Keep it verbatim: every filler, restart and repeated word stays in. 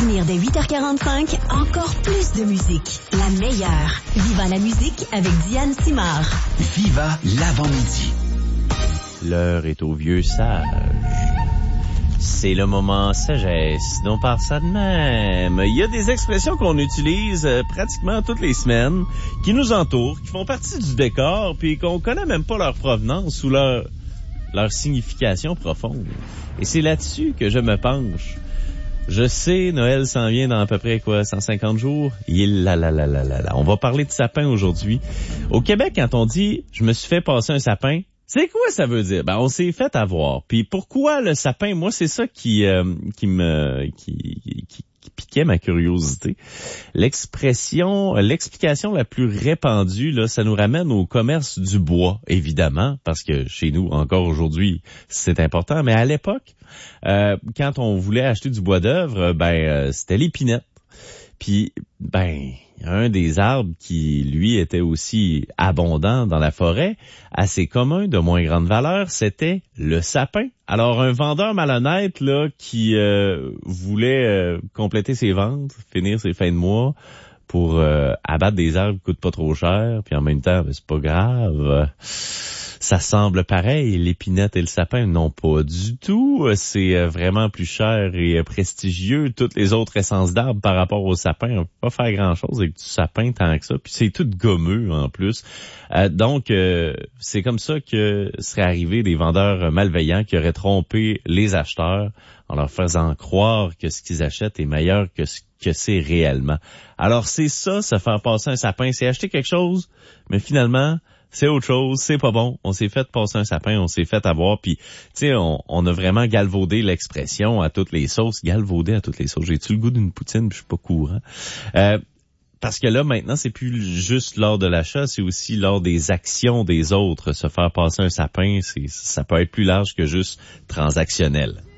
venir dès huit heures quarante-cinq, encore plus de musique. La meilleure. Viva la musique avec Diane Simard. Viva l'avant-midi. L'heure est au vieux sage. C'est le moment sagesse dont parle ça de même. Il y a des expressions qu'on utilise euh, pratiquement toutes les semaines, qui nous entourent, qui font partie du décor, puis qu'on connaît même pas leur provenance ou leur, leur signification profonde. Et c'est là-dessus que je me penche. Je sais, Noël s'en vient dans à peu près, quoi, cent cinquante jours? Il là, là, là, là, là, là. On va parler de sapin aujourd'hui. Au Québec, quand on dit « je me suis fait passer un sapin », c'est quoi ça veut dire? Ben, on s'est fait avoir. Puis pourquoi le sapin? Moi, c'est ça qui euh, qui me qui, qui, qui piquait ma curiosité. L'expression, l'explication la plus répandue, là, ça nous ramène au commerce du bois, évidemment, parce que chez nous, encore aujourd'hui, c'est important. Mais à l'époque, euh, quand on voulait acheter du bois d'œuvre, ben euh, c'était l'épinette. Puis, ben, un des arbres qui, lui, était aussi abondant dans la forêt, assez commun, de moins grande valeur, c'était le sapin. Alors, un vendeur malhonnête, là, qui euh, voulait euh, compléter ses ventes, finir ses fins de mois, pour euh, abattre des arbres qui coûtent pas trop cher, puis en même temps, ben, c'est pas grave. Ça semble pareil, l'épinette et le sapin, non pas du tout. C'est vraiment plus cher et prestigieux. Toutes les autres essences d'arbres par rapport au sapin, on peut pas faire grand-chose avec du sapin tant que ça. Puis c'est tout gommeux en plus. Euh, donc, euh, c'est comme ça que seraient arrivés des vendeurs malveillants qui auraient trompé les acheteurs en leur faisant croire que ce qu'ils achètent est meilleur que ce que c'est réellement. Alors c'est ça, se faire passer un sapin, c'est acheter quelque chose, mais finalement, c'est autre chose, c'est pas bon. On s'est fait passer un sapin, on s'est fait avoir, puis tu sais, on, on a vraiment galvaudé l'expression à toutes les sauces. Galvaudé à toutes les sauces. J'ai-tu le goût d'une poutine, puis je suis pas courant. Euh, parce que là, maintenant, c'est plus juste lors de l'achat, c'est aussi lors des actions des autres. Se faire passer un sapin, c'est, ça peut être plus large que juste transactionnel.